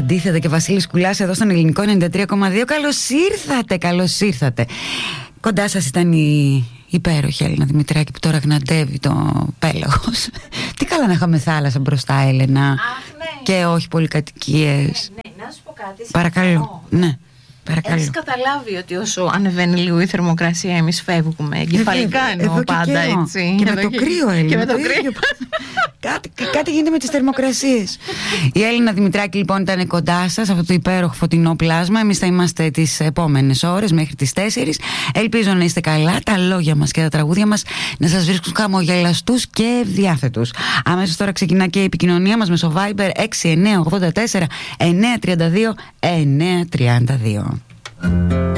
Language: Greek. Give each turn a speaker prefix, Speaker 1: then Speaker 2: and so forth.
Speaker 1: Αντίθετα και Βασίλης Κουλάς εδώ στον Ελληνικό 93,2. Καλώς ήρθατε. Κοντά σας ήταν η υπέροχη Έλληνα Δημητράκη που τώρα γναντεύει το Πέλαγος. Τι καλά να είχαμε θάλασσα μπροστά, Έλενα.
Speaker 2: Ναι.
Speaker 1: Και όχι πολυκατοικίες.
Speaker 2: Ναι, να σου πω κάτι.
Speaker 1: Παρακαλώ. Ναι. Παρακαλώ.
Speaker 2: Έχεις καταλάβει ότι όσο ανεβαίνει λίγο η θερμοκρασία εμείς φεύγουμε εγκεφαλικά, εννοώ πάντα έτσι.
Speaker 1: Και με το κρύο, Έλληνα.
Speaker 2: Και με το κρύο.
Speaker 1: Κάτι γίνεται με τις θερμοκρασίες. Η Έλληνα Δημητράκη λοιπόν ήταν κοντά σας, αυτό το υπέροχο φωτεινό πλάσμα. Εμείς θα είμαστε τις επόμενες ώρες μέχρι τις 4. Ελπίζω να είστε καλά, τα λόγια μας και τα τραγούδια μας να σας βρίσκουν χαμογελαστούς και ευδιάθετους. Αμέσως τώρα ξεκινά και η επικοινωνία μας μέσω Viber 6984 932 932.